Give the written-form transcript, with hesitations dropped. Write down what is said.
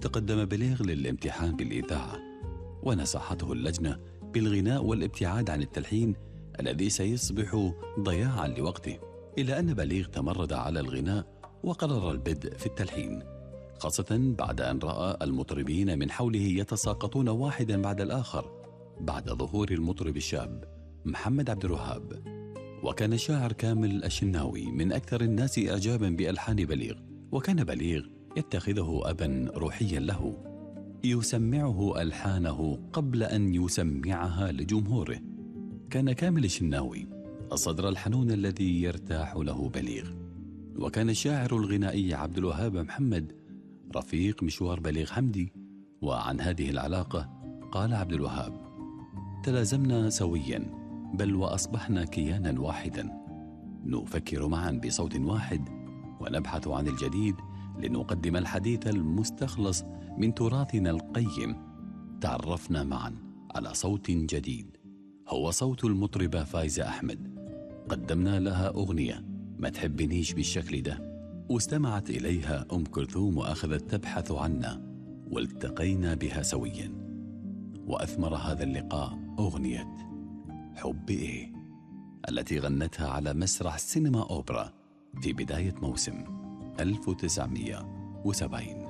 تقدم بليغ للامتحان بالإذاعة، ونصحته اللجنة بالغناء والابتعاد عن التلحين الذي سيصبح ضياعا لوقته، إلا أن بليغ تمرد على الغناء وقرر البدء في التلحين، خاصة بعد أن رأى المطربين من حوله يتساقطون واحدا بعد الآخر بعد ظهور المطرب الشاب محمد عبد الوهاب. وكان الشاعر كامل الشناوي من أكثر الناس إعجابا بألحان بليغ، وكان بليغ يتخذه أبا روحيا له يسمعه ألحانه قبل أن يسمعها لجمهوره. كان كامل الشناوي الصدر الحنون الذي يرتاح له بليغ. وكان الشاعر الغنائي عبد الوهاب محمد رفيق مشوار بليغ حمدي. وعن هذه العلاقة قال عبد الوهاب: تلازمنا سويا، بل وأصبحنا كيانا واحدا، نفكر معا بصوت واحد ونبحث عن الجديد لنقدم الحديث المستخلص من تراثنا القيم. تعرفنا معا على صوت جديد هو صوت المطربة فايزة أحمد، قدمنا لها أغنية ما تحبنيش بالشكل ده، واستمعت إليها أم كلثوم وأخذت تبحث عنا، والتقينا بها سويا. وأثمر هذا اللقاء أغنية حب إيه التي غنتها على مسرح سينما أوبرا في بداية موسم 1970.